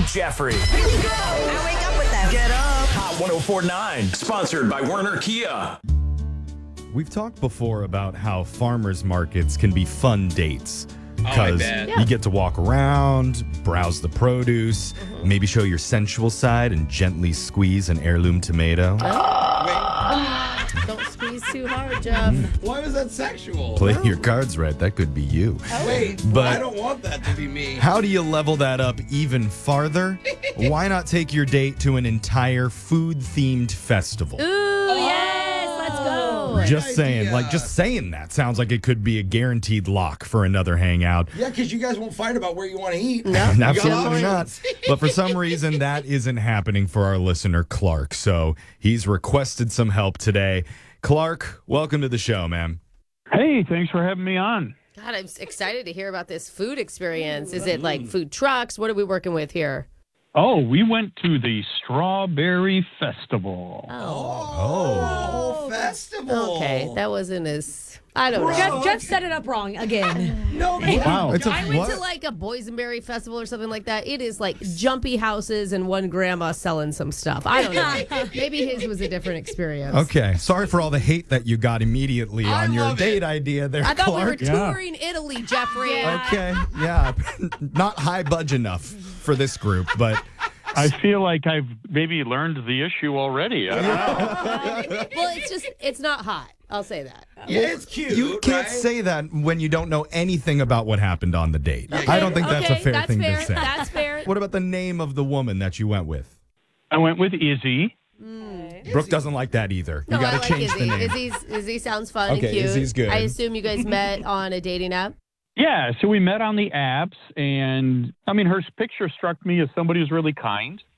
Jeffrey. I wake up with them. Get up. Hot 1049. Sponsored by Werner Kia. We've talked before about how farmers markets can be fun dates. I Because bet. you get to walk around, browse the produce, maybe show your sensual side and gently squeeze an heirloom tomato. Don't squeeze too hard, Jeff. Why was that sexual? Play your cards right. That could be you. Wait, But- I don't want that to be me. How do you level that up even farther? Why not take your date to an entire food-themed festival? Ooh, yes, let's go. Just idea. saying that sounds like it could be a guaranteed lock for another hangout. Yeah, because you guys won't fight about where you want to eat. Absolutely not. But for some reason, that isn't happening for our listener, Clark. So he's requested some help today. Clark, welcome to the show, man. Hey, thanks for having me on. God, I'm excited to hear about this food experience. Is it like food trucks? What are we working with here? Oh, we went to the Strawberry Festival. Oh, festival. Okay, that wasn't as... I don't know. Jeff set it up wrong again. No, Wow. It's a I went what? to like a boysenberry festival or something like that. It is like jumpy houses and one grandma selling some stuff. I don't know. Maybe his was a different experience. Okay, sorry for all the hate that you got immediately on your love date idea there, I thought Clark. we were touring Italy, Jeffrey. Okay, yeah, not high budge enough for this group, but I feel like I've maybe learned the issue already. I don't know. Well, it's not hot. I'll say that. Yeah, it's cute. you can't right? say that when you don't know anything about what happened on the date. I don't think that's a fair thing fair. to say. That's fair. What about the name of the woman that you went with? I went with Izzy. Brooke doesn't like that either. You No, got I to like change the Izzy. name. Izzy sounds fun Okay, and cute. Izzy's good. I assume you guys met on a dating app. Yeah, so we met on the apps, and I mean, her picture struck me as somebody who's really kind.